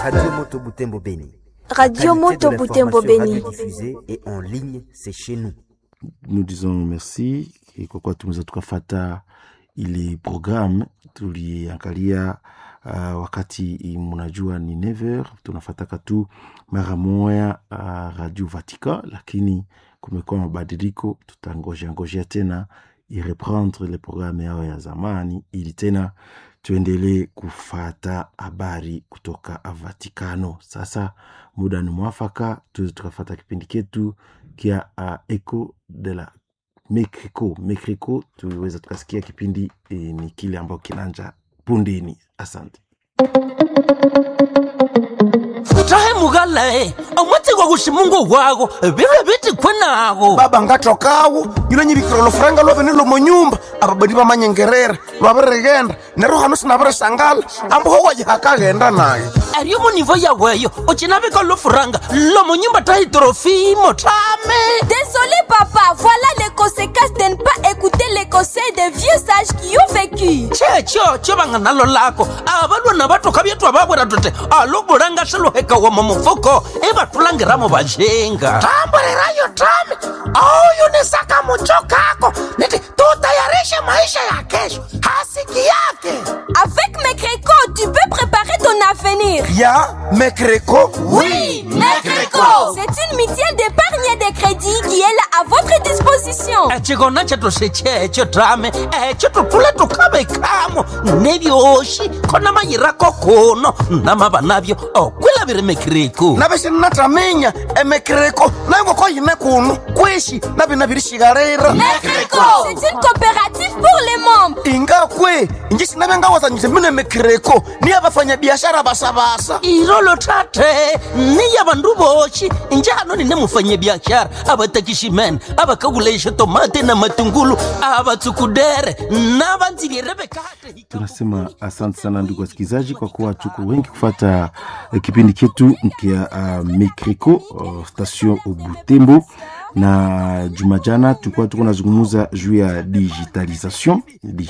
Radio Moto Butembo Beni. Radio Moto Butembo Beni. Diffusée et en ligne, c'est chez nous. Nous disons merci et kwa kuwa tumeweza tukafata ile programme tuliangalia wakati mnajua ni 9h tunafataka tu mara moja Radio Vatican, lakini kumekuwa mabadiliko, tutangojea tena ireprendre le programme yao ya zamani ili tena tuendelee kufata habari kutoka Vatikano. Sasa muda ni mwafaka tukafata kipindi ketu kia Echo de la Mekriko tuweza tukasikia kipindi ni kile ambao kinanja pundini. Asante. Tahe mugalae, amwati kwa kushimungu wako, biwe biti kwenago. Baba ngatokawo, yule nyibikiro lofranga lobe nilo monyumba, ababadi ba manyengerera, babaregenda, nero hano sinabere sangala, ambo howaje hakagenda naye. Ariyo mu nivo ya weyo, ochinabika lofranga, lo monyumba tahi trofimo tame. Désolé papa, voilà les conséquences de ne pas écouter les conseils des vieux sages qui ont vécu. Cho bangana lo lako, abalwa na bato kabyetu ababwera tote, aloboranga shalo heka wa mamufuko, eba tulangira mo bajenga. Tamborerayo tame, yunisaka muchokako, niti tutayarishe maisha ya kesho, hasiki yake. Avec Mekreko, tu peux préparer ton avenir. Ya Mekreko? Oui, Mekreko. C'est une mutuelle d'épargne et de crédit qui est là à votre disposition. Chigona chetu sechecho tame, chetu tule tukabe kamo, nebyoshi, kona mayirako kuno, namaba nabyo, kwila bire Mekreko. Nabeshi natamenya, Mekreko, nango ko yine kuno, kweshi, nabi nabirishigharera. Mekreko, c'est une coopérative pour les membres. Inga kwe, njisi nabenga wazanyise mine Mekreko, ni abafanya biashara basabasa. Irolo tate, ni yabandu boshi, njano ni nemufanya biashara, abatakishimen, abakagulesha tomate na matungulu, abatukudere, na banzilirebe kate. Tunasema asante sana ndugu wasikilizaji kwa kuwa tuko wengi kufuata kipindi chetu kia Mekriko station Butembo. Na jumajana tulikuwa tuko nazungumza juu ya digitalisation.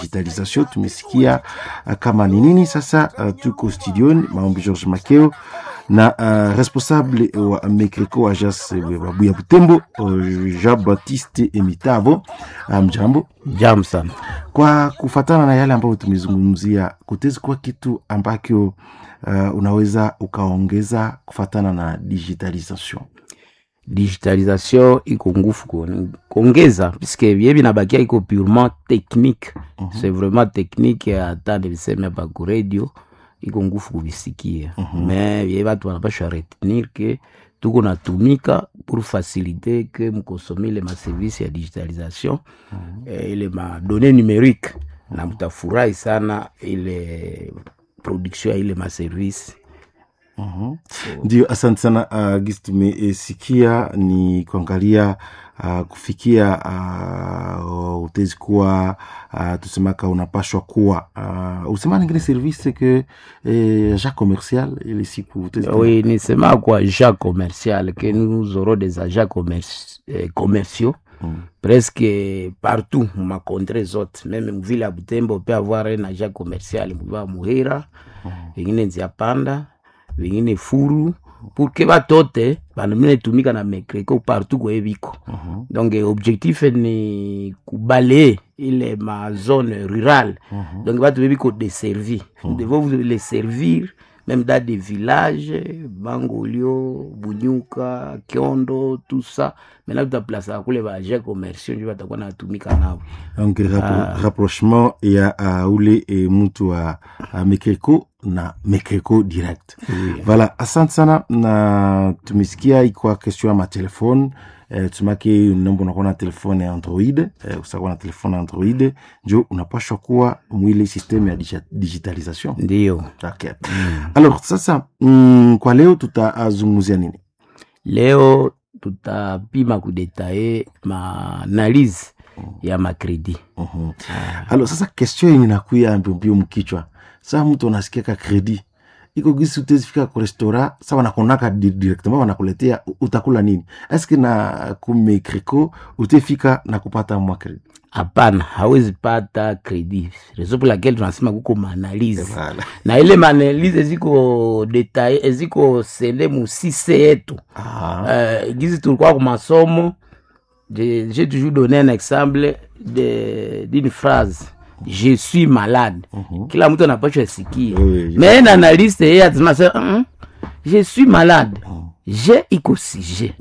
Tumesikia kama ni nini. Sasa tuko studioni Maombi George Makeo na responsable wa Mekriko Ajas Babu ya Butembo Jean-Baptiste Emitavo. Mjambo. Jambo sana. Kwa kufatana na yale ambayo tumezungumzia, kutezi kwa kitu ambacho unaweza ukaongeza kufatana na digitalisation. Digitalisation iko ngufu kuongeza puisque biebi nabakia iko purement technique. C'est vraiment technique ya atande biseme pa ku radio iko ngufu kubisikia. Mais biebi watu wanapaswa retenir que tuko natumika pour faciliter que mkonsommer les services ya digitalisation ile ma données numériques na mtafurahi sana ile production ile ma service. Ndio, asante sana. Gisi tumesikia ni kuangalia kufikia utezi kuwa tusemaka unapashwa kuwa usema ngine service que agent commercial ili siku utezi. Oui, ni sema kwa agent commercial que nous aurons des agents commerciaux presque partout ma contrées autres, même mvile ya Butembo peut avoir un agent commercial mwa Muhira, vingine Nziapanda, vingine Furu, pour que batote banamine tumika na Mekreko partout kwa ebiko. Donc objectif ni kubalayer ile ma zone rurale. Donc batu bebiko desservi. Nous devons vous les servir même dans des villages, Bangolio, Bunyuka, Kiondo, tout ça. Maintenant tu as placé à les agents commerciaux, tu vas t'avoir na tumika nao. Donc rapprochement ya ule mtu wa Mekreko na Mekreko direct. Voilà, asante sana. Na tumesikia iko question ya ma telefone. Tumaki nombo na telefone ya Android, usakwa na telefone Android, njo unapashwa kuwa mwile system ya digitalisation. Ndio. Okay. Alors sasa kwa leo tutazungumzia nini? Leo tutapima kudetaye ma analyse ya ma credit. Alors sasa question inakuya mbio mkichwa. Sasa mtu anasikia ka credit iko gisi utezifika ku restaurant sa wanakonaka directement wanakuletea utakula nini. Eske na kumekriko utefika na kupata mwa credit? Hapana, hawezi pata credit. Raison pour laquelle tunasema kuko maanalize. Na ile maanalize ziko detail, ziko sende mu 6 yetu. Gizi tulikuwa kwa masomo, j'ai toujours donné un exemple d'une phrase. Je suis malade. Kila mtu anapaswa sikia. Mais un analyste yeye atasema je suis malade. Je iko sujet.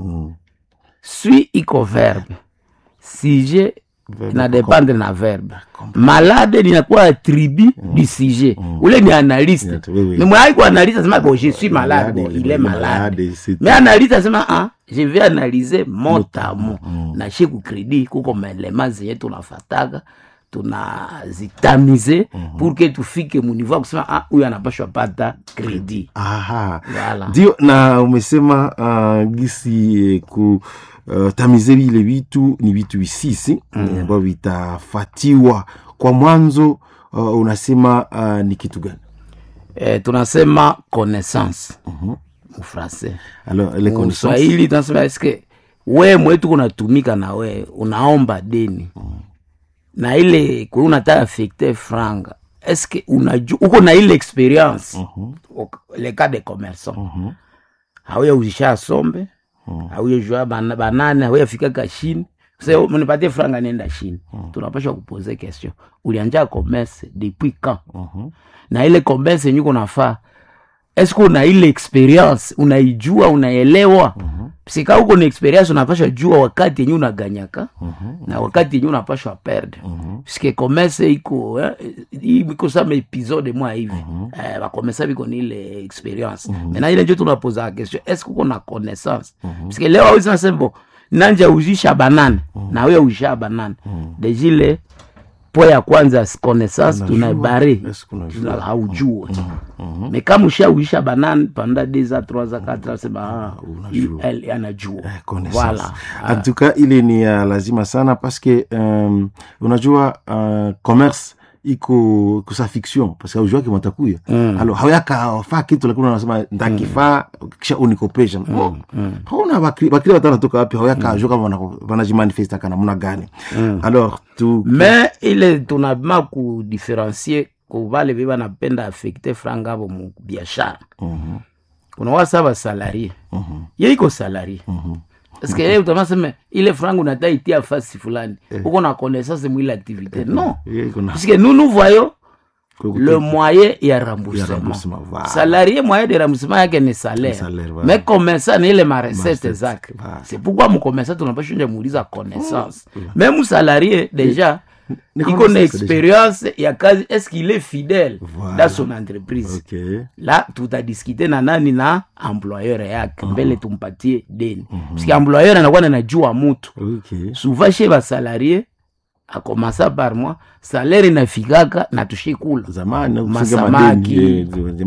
Suis iko verbe. Sujet na dépendre na verbe. Malade linakuwa attribut du sujet. Ule ni analyste. Ni mwai kwa analyste asema bon je suis malade, bon il est malade. Mais analyste asema je vais analyser mot à mot. Na chez ku crédit kuko maelema zenye tunafataka tunazitamize pour que tufike mu niveau kusema huyu anapashwa pata credit. Voilà. Ndio na umesema gisi ku tamize vile vitu ni vitu visisi ambavyo vitafatiwa kwa mwanzo. Unasema ni kitu gani? Tunasema connaissance mu français. Alors les connaissances Swahili tunasema eske wewe mwetu kunatumika na wewe unaomba deni na ile kwa unataka affecter franga, eske unajua uko na ile experience le cas des commerçants hauya uzisha sombe hauya jua banana hauya fika kashini sasa mnipatie franga nenda chini. Tunapaswa kuposer question, ulianja commerce depuis quand? Na ile commerce yenyewe unafaa eske una ile experience, unaijua, unaelewa? Sika uko na experience unapaswa jua wakati yenyewe unaganyaka na wakati yenyewe unapaswa perdre. Parce commerce iko sama episode mwa hivi. Ba commerce biko ni ile experience. Na ile ndio tunapoza question, est-ce uko na connaissance? Parce que leo hizo nasema nanja ujisha banana na wewe ujisha banana. Dejile po ya kwanza connaissance tunabare haujua. Mais kama ushawisha banane pendant 2 ans 3 ans 4 ans sema elle anajua. Voilà. En tout cas ile ni lazima sana parce que unajua commerce iko kusa fiction parce que unajua kama mtakuya alors hawaka fa kitu lakini unasema ndakifaa kisha unikopesha hauna bakri watatoka wapi? Hawaka unajua kama wanajimanifesta kana mna gani? Alors tu mais ile tunabima ku différencier ko vale biba napenda affecter franga bo mu biashara. Kuna wasaba salarié yeye iko salarié. Est-ce que yeye utamasema ile franga unataitia fasi fulani uko na connaissance mu ile activité? Non, parce que nous voyons le moyen ya remboursement. Salarié moyen de remboursement yake ni salaire. Mais commerçant ni ile ma recette zake. C'est pourquoi mon commerçant tunapaswa nje muuliza connaissance. Même salarié déjà iko na expérience ya kazi, est-ce qu'il est fidèle dans son entreprise? Là tout a discuté na nani na employeur yake mbele tumpatie deni. Parce que employeur anakuwa anajua mtu. Souvent chez ba salarié a commencer par moi salaire inafikaka na tushikula zamani masamaki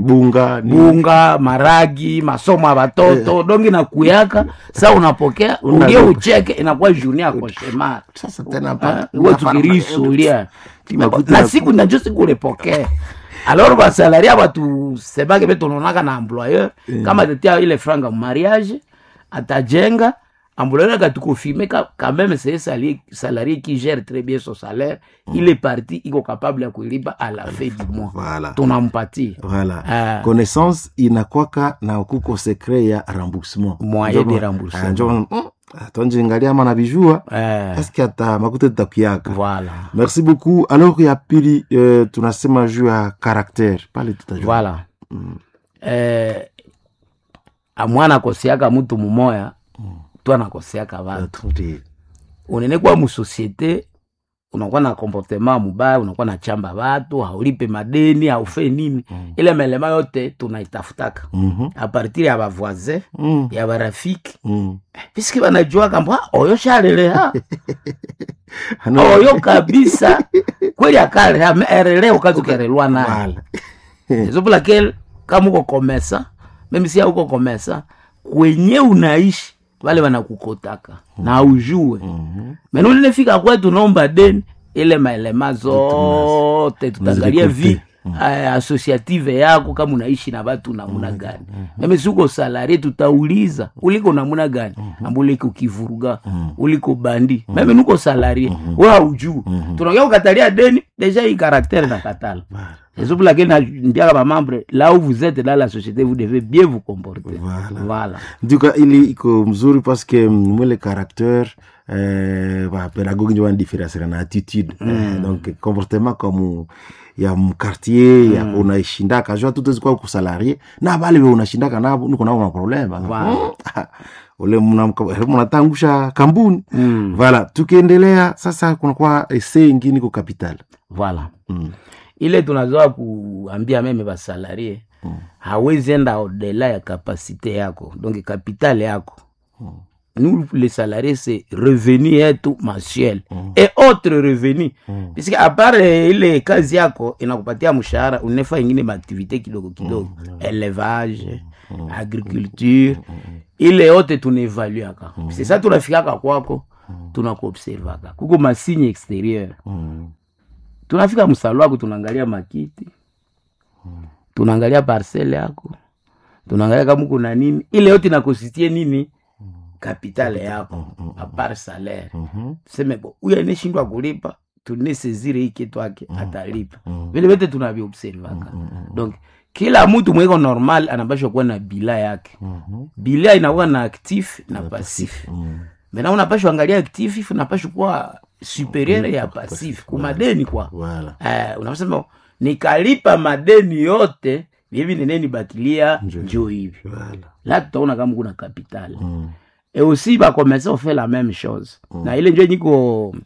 bunga maragi masomo ya watoto dongi na kuyaka sasa unapokea ungie ucheke inakuwa journée ya koshemar. Sasa tena hapa wewe tukirisulia na siku najua siku ulepokea. Alors ba salarié watu sebage beto nonaka na employeur kama tetia ile franga mariage atajenga employeur ka tukofirmer quand même c'est salarié qui gère très bien son salaire, il est parti, il est capable de kulipa à la fin du mois. Voilà. Tunampatia. Voilà. Connaissance inakwaka na kuko secret ya remboursement. Moyen de remboursement. Ndio tonje ngalia mana bijua. Est-ce que ata makuta takiaka. Voilà. Merci beaucoup. Alors ya pili tunasema juu ya caractère. Pale tutajua. Voilà. Amwana kosiaka mtu mumoya tu anakoseaka watu. Unene kwa mu societe unakuwa na comportement mubaya, unakuwa na chamba watu, haulipe madeni, haufe nini. Ile melema yote tunaitafutaka. A partir ya ba voisin, ya ba rafiki. Puisque banajua kamba oyo shalele ha. Oyo kabisa kweli akale ha erele ukazukerelwa naye. C'est pour laquelle kama uko commerçant, même si uko commerçant, kwenye unaishi wale wanakukotaka na ujue. Menu nilifika kwetu naomba deni ile maelema zote tutaangalia associative yako kama unaishi na watu namuna gani. Mimi siko salary tutauliza uliko namuna gani, ambuliko kivuruga, uliko bandi. Mimi nuko salary, wewe hujui. Tunaongea kukatalia deni, deja hii caractère na katala. C'est pour laquelle ndia kama membre là où vous êtes dans la société vous devez bien vous comporter. Voilà. Duka ili iko mzuri parce que mwele caractère pédagogue ndio différence na attitude. Donc comportement comme ya mkartier ya unaishindaka jua tuto zikuwa kusalarié na bale we unashindaka nabo niko nao na problema. Ole mnatangusha kambuni. Voilà, tukiendelea sasa kuna kwa essai nyingine kwa capital. Voilà. Ile tunazoa kuambia meme ba salarié hawezi enda au-delà ya capacité yako. Donc capital yako. Nous les salariés c'est revenu yetu mensuel et autres revenus. Puisque à part ile kazi yako inakupatia mshahara, unefa ingine ma activité kidogo kidogo, élevage, agriculture, ile yote tunaevaluaka. C'est ça tunafikaka kwako, tunakuobservaka. Kuko masigne extérieur. Tunafika msalo wako tunaangalia makiti. Tunaangalia parcelle yako. Tunaangalia kama kuna nini. Ile yote inakosistie nini? Capital yako a part salaire. Sema bo uya ineshindwa kulipa, tunesezire hii kitu yake atalipa. Vile vile tunavyoobservaka. Donc kila mtu mweko normal anapaswa kuwa na bila yake. Bila inakuwa na actif na passif. Mena unapaswa angalia actif, unapaswa kuwa superieur ya passif. Kumadeni kwa. Unasema nikalipa madeni yote, hivi nini batilia njoo hivi. Là tutaona kama kuna capital. Et aussi va commencer à faire la même chose. Na ile ndio niko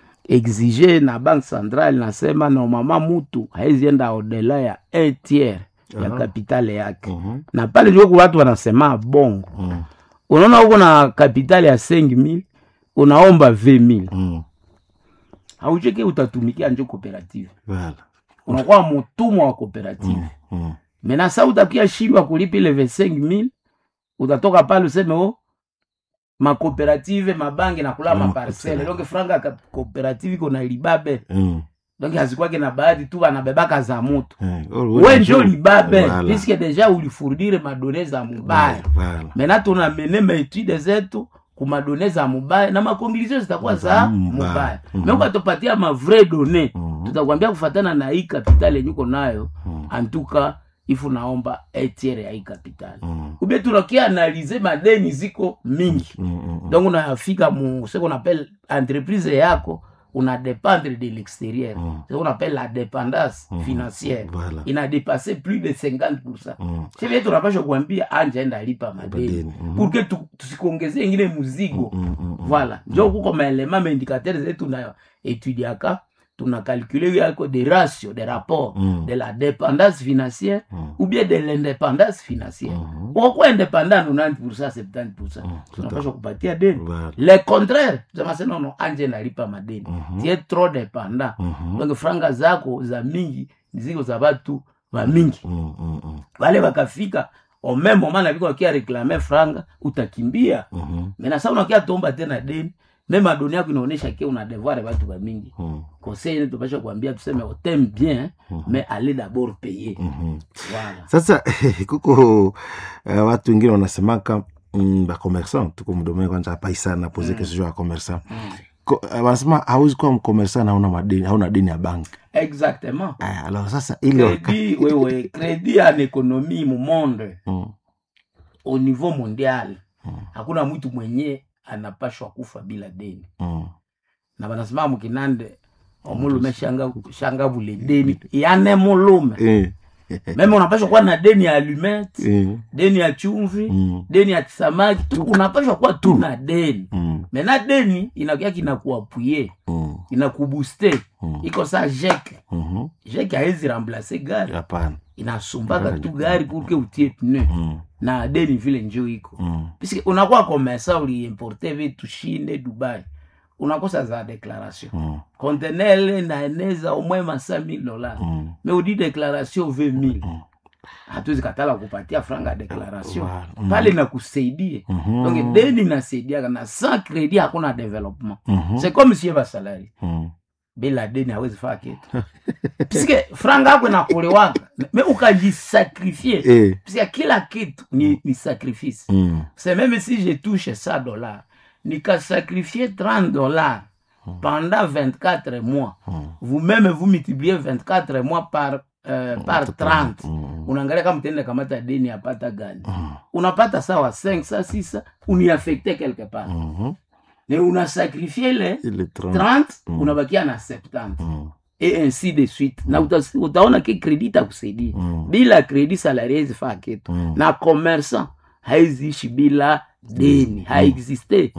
exiger na banque centrale nasema normalement mtu haizienda au-delà ya 1/3 ya capital yake. Na pale ndio watu wanasema bongo. Unaona uko na capital ya 5000, unaomba 20000. Haujeke utatumikia ndio cooperative. Voilà. Unakuwa mtumwa wa cooperative. Mena sasa utakia shindwa kulipa ile 25000, utatoka pale useme ma cooperative mabangi na kula ma parcelle. Donc franga cooperative kuna libabe. Donc hazikwake na baadhi tu anabebaka za moto. Wewe ndio libabe puisque déjà ulifournir madonnées za mubaya. Mena tunamene maétude zetu kuma données za mubaya na ma conclusions zitakuwa za mubaya. Mais ukatupatia ma vraie données, tutakwambia kufuatana na hii capital yenye uko nayo, en tout cas ifu naomba 1/3 ya hii capital. Ube tunakia analyser madeni ziko mingi. Donc unafika mu ce qu'on appelle entreprise yako, una dépendre de l'extérieur. Ce qu'on appelle la dépendance financière. Il a dépassé plus de 50%. C'est bien tunapaswa kuambia anje enda lipa madeni. Pour que tusikongeze ingine muzigo. Voilà. Ndio kuko maelema ma indicateurs zetu na étudiaka. Tuna calculer yako des ratios, des rapports de la dépendance financière ou bien de l'indépendance financière. Pourquoi indépendant 90%, 70%? Tunapaswa kupatia deni. Le contraire, tunasema non, anje nalipa madeni. Tu es trop dépendant. Donc franga zako za mingi, ziko za watu wa mingi. Wale wakafika au même moment na biko kia réclamer franga, utakimbia. Mais na sasa unakia tomba tena deni. Même adoni yako inaonesha kia una devoir watu wa mingi. Conseil yetu tupasha kuambia tuseme on t'aime bien mais allez d'abord payer. Voilà. Sasa kuko watu wengine wanasemaka ba commerçant tuko mdomeni kwanza hapa sana poser question ya commerçant. Wanasema hauwezi kuwa mcommerçant na una madeni, hauna deni ya bank. Exactement. Alors sasa ile crédit en économie mu monde au niveau mondial. Hakuna mtu mwenye anapashwa kufa bila deni. Na banasema mkinande omulume shanga bule deni yane mulume. Meme unapashwa kuwa na deni ya allumette, deni ya chumvi, deni ya samaki, tu unapashwa kuwa tu na deni. Mena deni inakuwa kinakuapuye, inakubooster. Iko sa jeke. Jeke haizi remplacer gari. Hapana. Inasumbaka tu gari pour que utie pneu. Na deni vile njoo iko. Puisque unakuwa commerçant uli importer vitu Chine, Dubai. Unakosa za déclaration. Conteneur na eneza au moins $100,000. Mais on dit déclaration 20,000. Hatuwezi katala kupatia franga déclaration. Pale na kusaidia. Donc deni nasaidia na sans crédit hakuna développement. C'est comme si yeba salari. bila deni hawezi faa kitu. Puisque franga yako inakulewaka, mais ukajisacrifier. Puisque kila kitu ni sacrifice. C'est même si je touche $100, nika sacrifier $30 pendant 24 mois. Vous-même vous multipliez 24 mois par 30. Unaangalia kama tenda kamata deni apata gani. Unapata sawa 5 ça 6 uniaffecté quelque part. Mais on a sacrifié les 30, unabakia na 70. Et ainsi de suite. Na utaona ki credit takusaidia. Bila credit salarié zifaa kitu. Na commerçant haizishi bila deni, haexiste.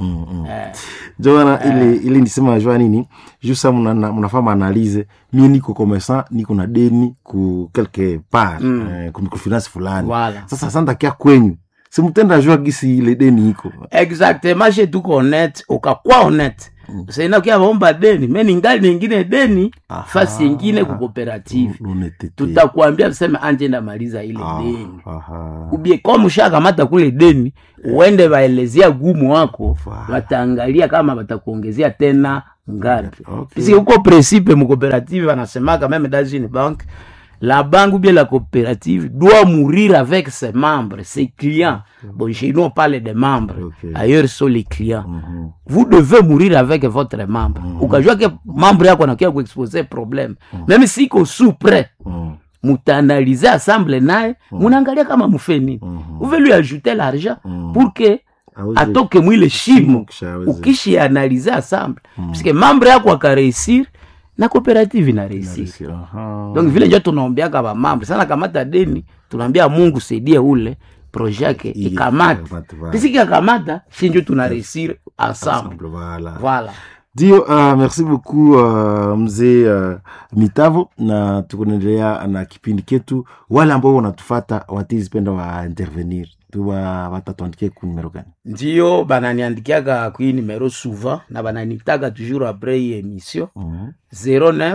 Joana ile nisema najua nini? Jusa mnafanya analyse, mimi niko commerçant, niko na deni ku quelque part, ku microfinance fulani. Voilà. Sasa santa kia kwenyu. Si mtenda jua gisi ile deni iko. Exactement, je tuko honnête, ukakuwa honnête. Sasa inakia bomba deni, mimi ningali nyingine deni, fasi nyingine ku cooperative. Tutakwambia tuseme anje ndamaliza ile deni. Ubie kama ushakamata kule deni, uende baelezea gumu wako, wataangalia kama watakuongezea tena ngapi. Puisque uko principe mu coopérative anasemaka même dans une banque, la banque ou bien la coopérative doit mourir avec ses membres, ses clients. Bon, chez nous on parle des membres. Ailleurs sont les clients. Vous devez mourir avec votre membre. Ukajua que membre yako anakia kuexposer problème. Même si ko sous prêt. Mutanaliser ensemble naye, munaangalia kama mufeni. Vous voulez lui ajouter l'argent pour que atoke mwile shimo. Ukishi analyser ensemble. Parce que membre yako akareusir na coopérative ina réussir. Donc vile ndio tunaombeaka ba mambo sana kamata deni, tunaambia Mungu saidie ule projet yake ikamata. Sisi kikamata, si ndio tuna réussir ensemble. Voilà. Dio, merci beaucoup mzee Mitavo, na tukuendelea na kipindi ketu. Wale ambao wanatufuata watizipenda wa intervenir. Tuwa watatuandikia ku numero gani? Ndio bananiandikiaga ku numero souvent na bananitaga toujours après émission. 09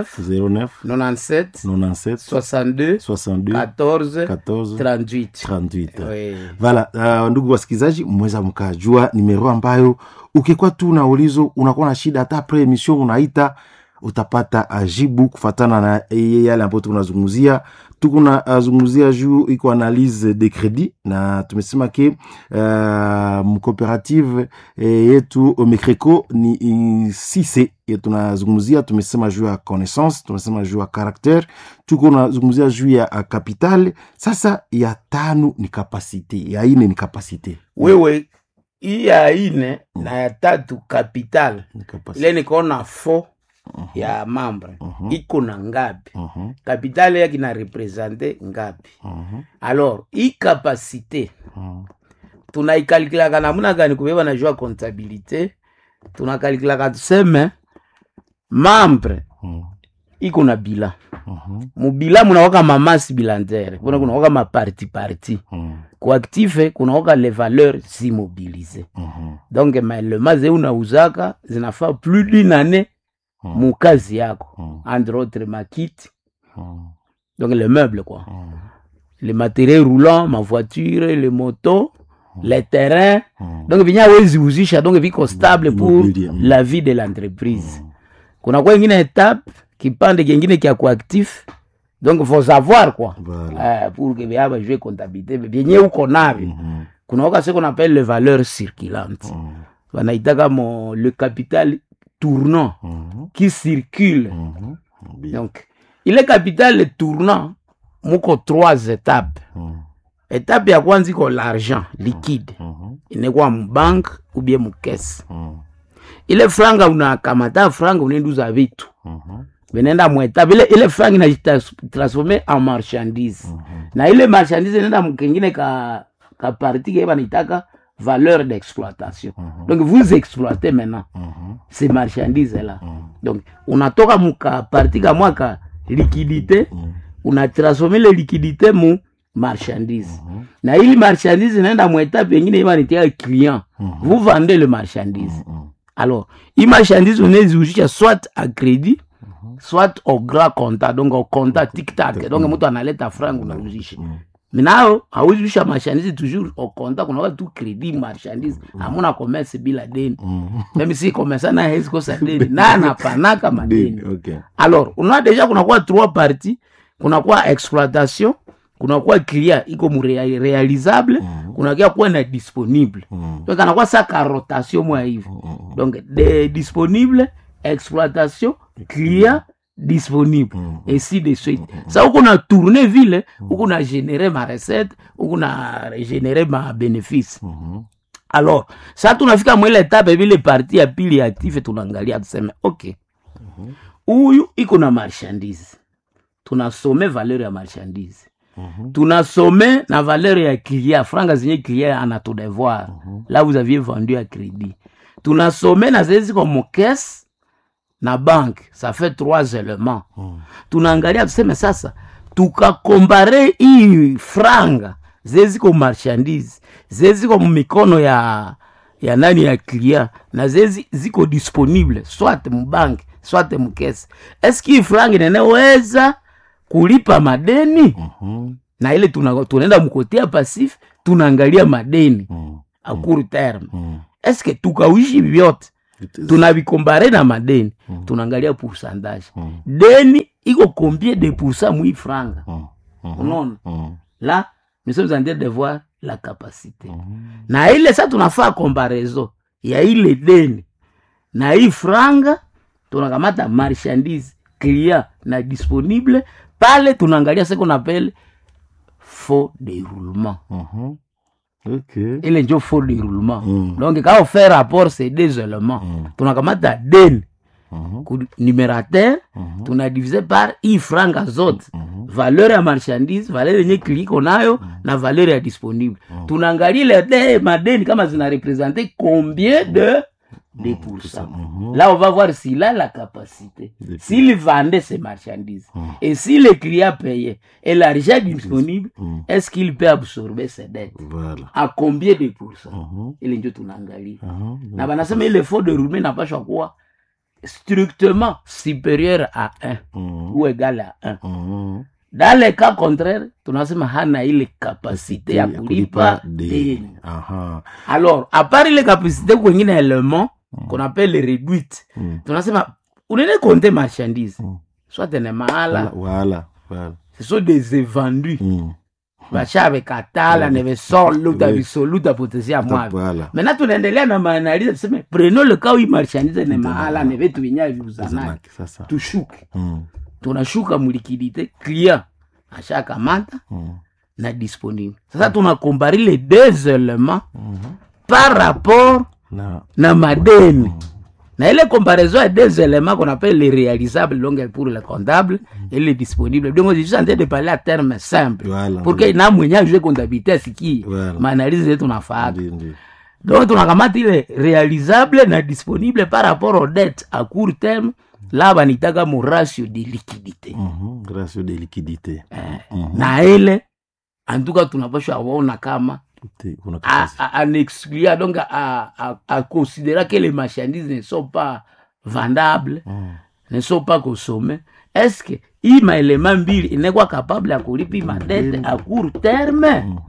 97 62 14 38. Oui. Voilà, ndugu wasikilizaji, mweza mkajua numero ambayo ukikuwa tu na ulizo unakuwa na shida hata après émission unaita utapata ajibu kufatana na yale ambayo tunazungumzia. Tunazungumzia juu iko analyse de crédit, na tumesema ke coopérative yetu Mecreco ni 6C yetu tunazungumzia. Tumesema juu ya connaissance, tumesema juu ya caractère, tunazungumzia juu ya capital. Sasa ya tano ni capacité, ya ine ni capacité. Wewe ya ine na ya tatu capital. Ile niko na fo ya membre iko na ngapi, capital yake na representer ngapi. Alors i capacité tunaikalkulaka namuna gani? Kubeba na jua comptabilité, tunakalkulaka tuseme membre iko na bilan. Mu bilan munawaka mamasi bilantere, kuna waka ma parti kwa actif, kuna waka les valeurs immobilisées. Donc le maze unauzaka zinafaa plus d'une année mukazi yako, entre autres makiti, donc les meubles quoi, les matériels roulants, ma voiture, les motos, les terrains, donc vinya wezi uzisha, donc viko stable pour la vie de l'entreprise. Kuna kwa ingine étape kipande kingine kia kwa actif, donc faut savoir quoi, pour que viaba jouer comptabilité bien uko navyo. Kuna waka ce qu'on appelle les valeurs circulantes, wanaitaka le capital tournant qui circule. Donc il est capital tournant muko 3 étapes. Étape ya kwanza iko l'argent liquide, inekwa mbank ou bien mukesi. Ile franga unakamata franga unenduza vitu, benenda mweta ile franga inajitransformer en marchandise. Na ile marchandise inaenda mkengine ka partie ke banitaka valeur d'exploitation. Donc vous exploitez maintenant ces marchandises là. Donc unatoka muka partie ka mwaka liquidité, una transformer les liquidités mu marchandise. Na ili marchandise inaenda mweta pengine banitia client. Vous vendez le marchandise. Alors, il marchandise uneziujisha soit à crédit, soit au grand compta, donc au compta tic-tac. Donc mutu analeta franc unaujisha. Minao hauizisha marchandise toujours au compte kuna watu credit marchandise hamuna commerce bila deni. Mimi si commerce na hezi kosa deni na napanaka madeni. Okay. Alors, on a déjà kuna kwa 3 parties, kuna kwa exploitation, kuna kwa client iko réalisable, kuna kwa na disponible. Donc kana kwa ça rotation moi hivi. Donc de disponible, exploitation, client disponible et si de suite. Ça on a tourné vile, on a généré ma recette, on a généré ma bénéfice. Alors, ça tunafika mwele étape vile partie ya pili active tunaangalia tuseme OK. Huyu iko na marchandise. Tunasome valeur ya marchandise. Tunasome na valeur ya client, franga zenye client ana tout devoir. Là vous aviez vendu à crédit. Tunasome na zezi comme caisse na banque, ça fait 3 éléments. Tunaangalia tuseme sasa tukakompare hii franga zezi kwa marchandise, zezi kwa mikono ya nani ya client na zezi ziko disponible soit mbank soit mkesi. Est-ce que franga inaweza kulipa madeni? Na ile tunaenda mkotea passif, tunaangalia madeni a court terme. Est-ce que tukawishi vyote tunabikombare na madeni, tunaangalia pourcentage. Deni iko combien de pourcent mwi franga? Unaona? Là, nous sommes en train de voir la capacité. Na ile sasa tunafaa comparaison ya ile deni na hii franga, tunakamata marchandise, client na disponible, pale tunaangalia ce qu'on appelle faux déroulement. Okay. Ile ndio faux déroulement. Donc quand on fait rapport ces 2 éléments, tunakamata deni numérateur, tuna divisé par i franga zote, valeur ya marchandise, valeur yenye client nayo na valeur ya disponible. Tunaangalia les madeni kama zina représenter combien de 2%. Là, on va voir s'il a la capacité, s'il vendait ses marchandises, et si le client payait, et l'argent disponible, est-ce qu'il peut absorber ses dettes? Voilà. À combien de pourcents? Il est tout nangali. Na banasema il faut de rouler n'a pas quoi strictement supérieur à 1 ou égal à 1. Dans le cas contraire, tunasema hana ile capacité ya kulipa deni. Alors, à part les capacités kwengine élément qu'on appelle les réduites, tunasema unene compter marchandises. Soit tene mahala. Voilà. Ce sont des invendus. Bachave katala neve solo tabisoluta potencia mwa. Maintenant tunaendelea na maanalize tuseme prenons le cas où marchandise ne mahala neve tuinya vizana. Tushuke. Tunashuka mulikidite client achaka mata na disponible. Sasa tunakompare les 2 éléments par rapport na madeni. Na ile comparaison à 2 éléments qu'on appelle les réalisables donc pour le comptable et les disponibles. Donc je suis en train de parler à terme simple. Voilà, pour que na mwenye jeu comptabilité siki ma analyse yetu nafaa. Donc tunakamata ile réalisable na disponible par rapport aux dettes à court terme. Là banitaka mo ratio de liquidité. Ratio de liquidité. Na ile en tout cas tunapaswa kuona kama à exclure, donc à considérer que les marchandises ne sont pas vendables, ne sont pas consommées. Est-ce que il m'a élément mbili il n'est pas capable de couper ma dette à court terme?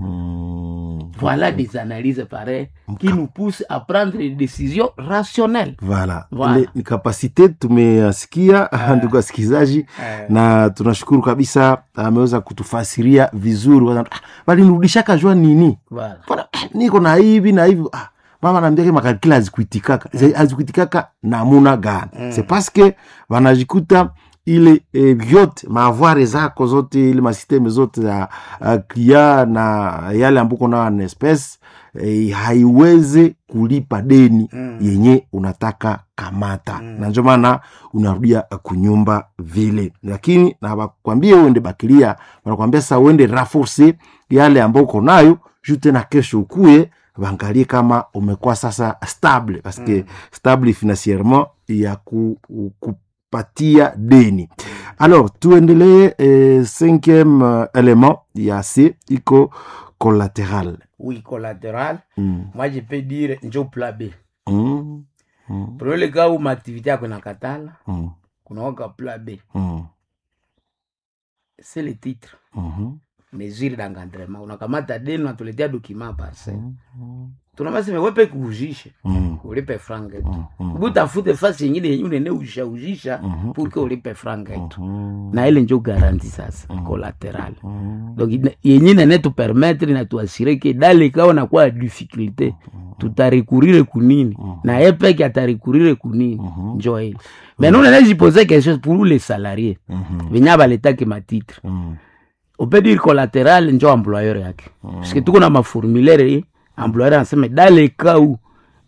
Voilà des analyses pareilles qui nous poussent à prendre des décisions rationnelles. Voilà. Ni capacité tumesikia ndugu wasikilizaji, na tunashukuru kabisa ameweza kutufasiria vizuri. Bali nirudishaka jua nini? Voilà. Niko na hivi na hivi. Mama anambia kama kalkila hazikuitikaka namuna gani? C'est parce que wanajikuta ile vyote maavare zako zote ile masysteme zote za client na yale ambuko na en espèce haiweze kulipa deni yenye unataka kamata. Na ndio maana unarudia kunyumba vile. Lakini na bakwambie uende bakilia, wanakuambia sasa uende renforcer yale ambuko nayo jute na kesho ukuye bangalie kama umekuwa sasa stable, parce que stable financièrement ya patia deni. Alors, tuendelee 5e élément ya C, iko collatéral. Oui, collatéral. Moi, je peux dire njo plan B. Pour le cas où ma activité a kuna katala, kuna waka plan B. C'est le titre. mesure d'encadrement unakamata deni unatuletea document parcelle tunabasema wepe kuujisha ulipe franga yetu utafute fasi nyingine yenyewe unaende ujisha pour que ulipe franga yetu na ile ndio garantie sasa collatéral donc yenyewe ne tu permettre na tu assurer que dans les cas on a quoi difficulté tutarecourir kunini na yepe qui atarecourir kunini ndio ile mais nous on a posé quelque chose pour les salariés venya baleta que ma titre on peut dire collatéral ndio employeur yake parce que tuko na ma formulaire employeur ensemble dans les cas où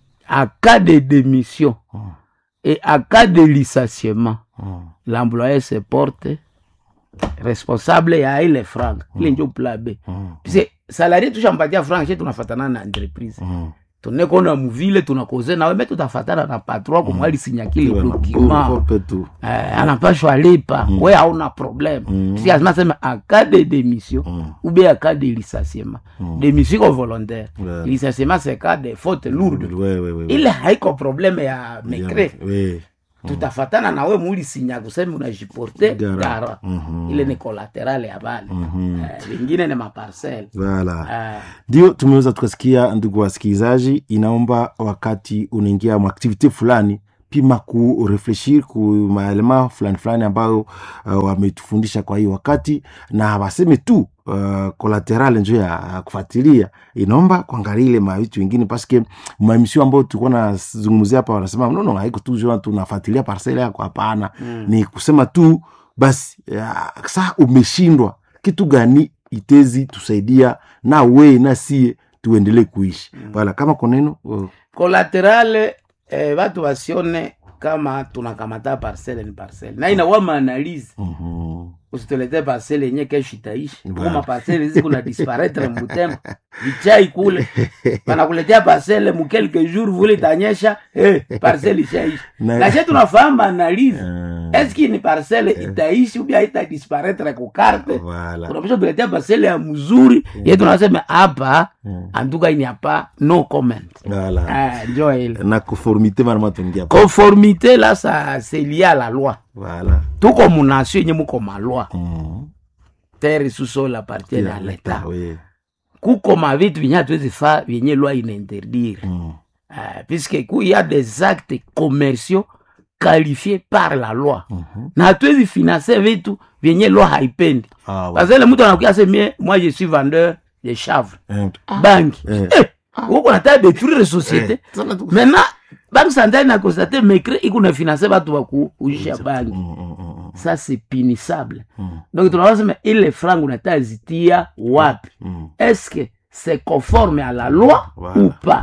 à cas de démission et à cas de licenciement l'employeur se porte responsable ya ile franc ile ndio plan B parce que salarié tushampatia franc chez tunafatana na entreprise tuneko na muvile tunakoze na wewe tutafatana na patron kwa mwali sinyakili document anapashwa lipa wewe hauna problème si azma sema en cas de démission ou bien en cas de licenciement démission volontaire licenciement c'est cas de faute lourde il haiko problème ya mécré tutafatana na wewe mwili sinya kusema unajiporter gara ile ni collatéral ya bale vingine ni maparcelle voilà ndio tumeweza tukasikia ndugu wasikilizaji inaomba wakati unaingia mu activity fulani pima ku refleshir ku maelema fulani ambayo wametufundisha kwa hiyo wakati na waseme tu collateral ndio ya kufuatilia inaomba kuangalia ile mavitu vingine parce que maemission ambayo tulikuwa nazungumzia hapa wanasema no haiko tu jua tunafuatilia parcelle yako hapana ni kusema tu basi sasa umeshindwa kitu gani itezi tusaidia na wewe na sie tuendelee kuishi wala kama koneno collateral watu wasione kama tunakamata parcelle ni parcelle na inawa analyse usitolete parcelle yenye kesho itaishi kama parcelle hizi kuna disparaître mbutembo vichai kule wanakuletea parcelle mu quelques jours vule tanyesha parcelle ishaishi na sisi tunafahamu analyse est-ce que ni parcelle itaishi ou bien ita disparaître kwa carte unapaswa kuletea parcelle ya mzuri yetu tunasema hapa antuka ini hapa no comment ndio ile na conformité vraiment tungia conformité là ça c'est lié à la loi voilà tout comme nation yenye mko ma loi terre sous sol appartient à l'état kuko mavitu vinya tuwezi fa vyenye loi ininterdire puisque il y a des actes commerciaux qualifiés par la loi na tuwezi financer vitu vyenye loi haipendi parce que le mtu anakuja sema moi je suis vendeur de chanvre banque uko nataka détruire société maintenant banque centrale na constater mécré iko na financer watu wa kuujisha banque ça c'est punissable donc tunasema ile franc unataka zitia wapi est-ce que c'est conforme à la loi ou pas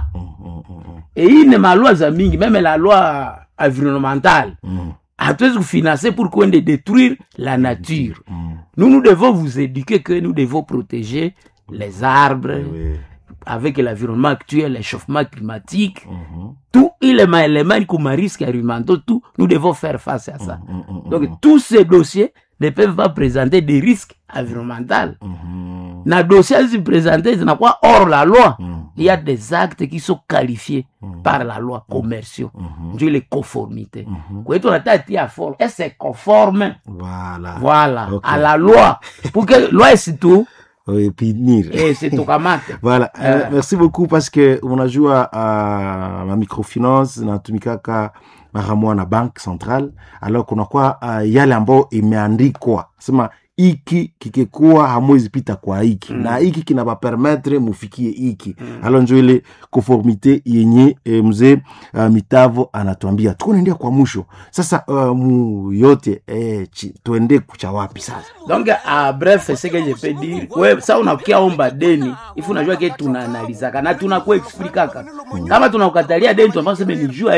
et il ne ma loi za mingi même la loi environnementale hatuwezi kufinancer pour qu'on de détruire la nature nous devons vous éduquer que nous devons protéger les arbres avec l'environnement actuel, l'échauffement climatique, tout il est élément comme risque environnementaux, tout nous devons faire face à ça. Donc tous ces dossiers ne peuvent pas présenter des risques environnementaux. Na dossier se présenter, c'est quoi hors la loi. Il y a des actes qui sont qualifiés par la loi commerciaux. Dieu les conformités. Quand on attaque à fort, est-ce c'est conforme? Voilà. Okay. À la loi. Pour que loi c'est tout. Et puis nir. Et c'est tout kamate. Voilà. Merci beaucoup parce que on a joué à ma microfinance na tumikaka maramwa na banque centrale alors kuna kwa yale ambao imeandikwa sema iki kikekuwa hamwezi pita kwa hiki na hiki kinaba permettre mufikie hiki alors ndio ile conformité yenye mzee Mitavo anatuambia tunaendea kwa mwisho sasa yote tuende kucha wapi sasa donc bref c'est que je peux dire ouais ça unakia omba deni ifu unajua ke tunaanalizaka na tunakuwa explicaka kama tunakatalia deni tunasema ni jua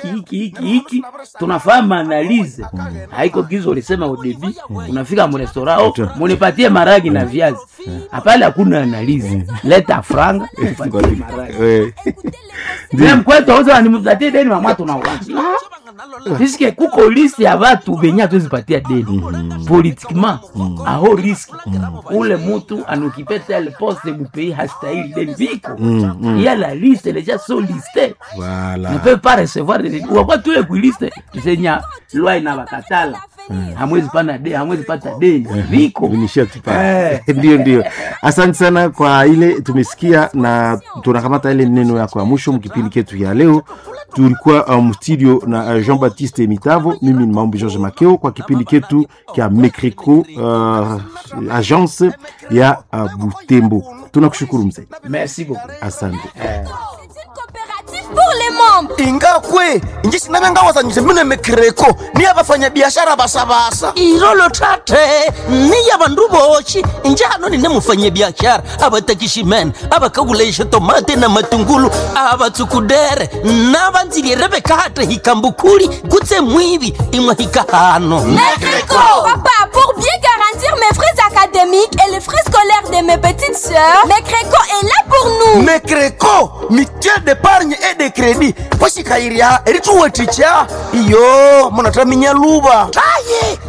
hiki tunafahamu analyse haiko gizo lisema au début unafika mu restaurant munipatie maragi na viazi hapana hakuna analizi leta franga upatie maragi même kwetu wote wanimpatie deni mama tunawachi puisque kuko liste ya watu benya tuzipatia deni politiquement a haut risque ule mtu anokipe tel poste mu pays hastahili deni biko il y a la liste les gens sont listés voilà ne peut pas recevoir des deni ou quoi tous les listes tusenya loi ina bakatala hamwezi pana de, hamwezi pata de viko vinishia tupa. Ndio. Asante sana kwa ile tumesikia, na tunakamata ile neno yako ya mwisho mkipindi ketu ya leo. Tulikuwa studio na Jean-Baptiste Mitavo, mimi ni Maombi George Makeo kwa kipindi ketu kia Mekreko agence ya Butembo. Tunakushukuru mzee. Merci beaucoup. Asante. Pour les membres. Ingakwe inje sinabanga nyise mune Mekreko ni abafanya biashara basabasa. Irolo tate ni yabandu bochi inje hano ni mufanye biashara abatakishimen abakagulesha tomate na matungulu abatsukudere nabanziri Rebeka hata hikambukuli gutse mwibi imwa hikahano. Mekreko. Papa, pour bien garantir mes frais académiques et les frais scolaires de mes petites sœurs, Mekreko est là pour nous. Mekreko mutuelle d'épargne et de crédit kwashikairia erituwe ticha iyo munataminya luba taye